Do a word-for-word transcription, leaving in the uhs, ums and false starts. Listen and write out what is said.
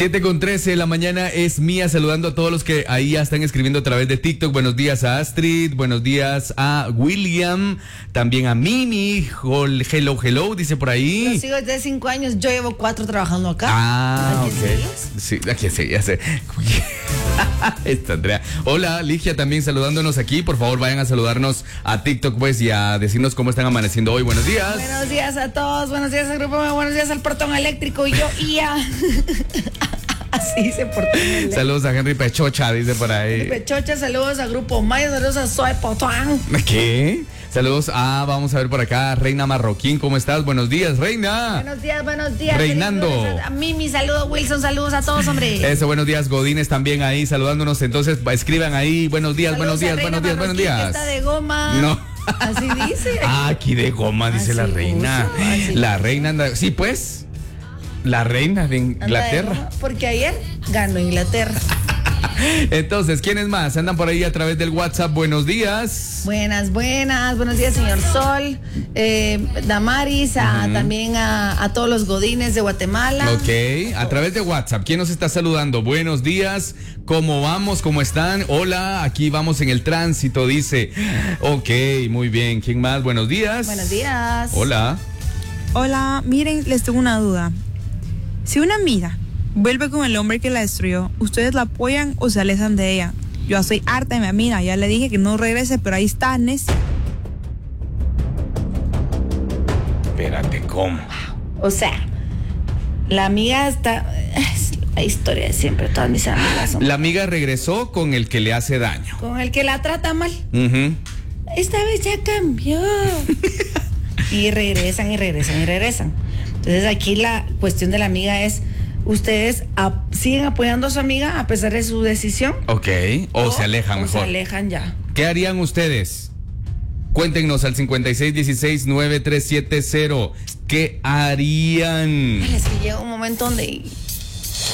siete con trece de la mañana es Mía saludando a todos los que ahí ya están escribiendo a través de TikTok. Buenos días a Astrid, buenos días a William, también a Mini, hello, hello, dice por ahí. Los sigo desde cinco años, yo llevo cuatro trabajando acá. Ah, ok. Sí, Sí, aquí sí, ya sé. Esta Andrea. Hola, Ligia también saludándonos aquí. Por favor, vayan a saludarnos a TikTok, pues, y a decirnos cómo están amaneciendo hoy. Buenos días. Buenos días a todos, buenos días al grupo, buenos días al portón eléctrico y yo, y a... Así dice portón eléctrico. Saludos a Henry Pechocha, dice por ahí. Henry Pechocha, saludos a Grupo Mayo, saludos a Soy Potán. ¿Qué? Saludos a, vamos a ver por acá, Reina Marroquín, ¿cómo estás? Buenos días, Reina. Buenos días, buenos días. Reinando. A Mimi, saludos, Wilson, saludos a todos, hombre. Eso, buenos días, Godínez también ahí saludándonos. Entonces, escriban ahí, buenos días, Saludos buenos días, a buenos días, Reina buenos Marroquín, días. que está de goma. No. Así dice. Ah, aquí de goma, dice Así la reina. puso, así La puso. reina anda, sí, pues, la reina de Anda de Inglaterra. goma, porque ayer ganó Inglaterra. Entonces, ¿quiénes más? Andan por ahí a través del WhatsApp. Buenos días. Buenas, buenas, buenos días, señor Sol, eh, Damaris, a, Ujú. también a, a todos los godines de Guatemala. Ok, a través de WhatsApp, ¿quién nos está saludando? Buenos días, ¿cómo vamos? ¿Cómo están? Hola, aquí vamos en el tránsito, dice. Ok, muy bien, ¿quién más? Buenos días. Buenos días. Hola. Hola, miren, les tengo una duda. Si una amiga vuelve con el hombre que la destruyó, ¿ustedes la apoyan o se alejan de ella? Yo estoy harta de mi amiga, ya le dije que no regrese, pero ahí está, necia. Espérate, ¿cómo? O sea, la amiga está... Es la historia de siempre, todas mis amigas son... La amiga regresó con el que le hace daño. Con el que la trata mal. Ujú. Esta vez ya cambió. Y regresan y regresan y regresan. Entonces aquí la cuestión de la amiga es... ¿Ustedes a- siguen apoyando a su amiga a pesar de su decisión? Ok, o, se alejan o mejor. se alejan ya. ¿Qué harían ustedes? Cuéntenos al cincuenta y seis dieciséis noventa y tres setenta. ¿Qué harían? Es que llega un momento donde